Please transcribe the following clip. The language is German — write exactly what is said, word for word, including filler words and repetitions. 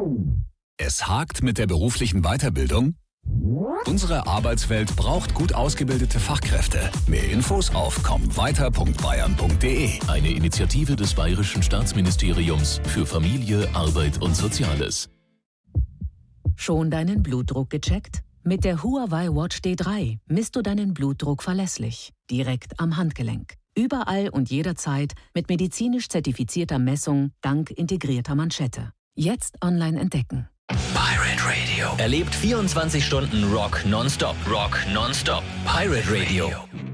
Es hakt mit der beruflichen Weiterbildung? Unsere Arbeitswelt braucht gut ausgebildete Fachkräfte. Mehr Infos auf komm weiter punkt bayern punkt de. Eine Initiative des Bayerischen Staatsministeriums für Familie, Arbeit und Soziales. Schon deinen Blutdruck gecheckt? Mit der Huawei Watch D drei misst du deinen Blutdruck verlässlich, direkt am Handgelenk. Überall und jederzeit mit medizinisch zertifizierter Messung dank integrierter Manschette. Jetzt online entdecken. Pirate Radio. Erlebt vierundzwanzig Stunden Rock nonstop. Rock nonstop. Pirate Radio.